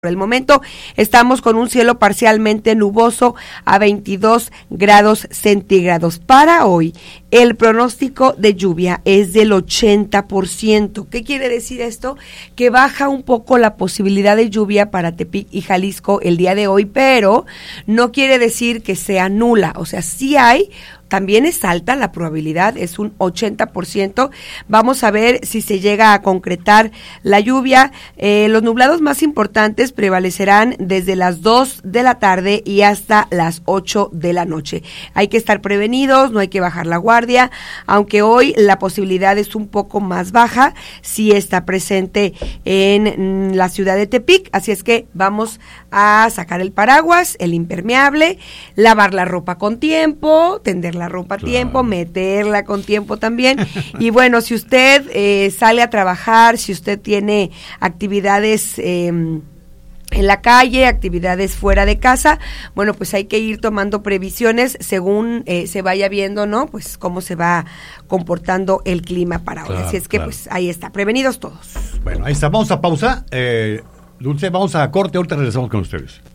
Por el momento estamos con un cielo parcialmente nuboso a 22 grados centígrados. Para hoy, el pronóstico de lluvia es del 80%. ¿Qué quiere decir esto? Que baja un poco la posibilidad de lluvia para Tepic y Jalisco el día de hoy, pero no quiere decir que sea nula. O sea, sí hay. También es alta la probabilidad, es un 80%. Vamos a ver si se llega a concretar la lluvia. Los nublados más importantes prevalecerán desde las 2 de la tarde y hasta las 8 de la noche. Hay que estar prevenidos, no hay que bajar la guardia, aunque hoy la posibilidad es un poco más baja, sí está presente en la ciudad de Tepic, así es que vamos a sacar el paraguas, el impermeable, lavar la ropa con tiempo, tender la ropa a tiempo, meterla con tiempo también. Y bueno, si usted sale a trabajar, si usted tiene actividades en la calle, actividades fuera de casa, bueno, pues hay que ir tomando previsiones según se vaya viendo, ¿no? Pues cómo se va comportando el clima para hoy. Así es que pues ahí está, prevenidos todos. Bueno, ahí está, vamos a pausa. Dulce, vamos a corte, ahorita regresamos con ustedes.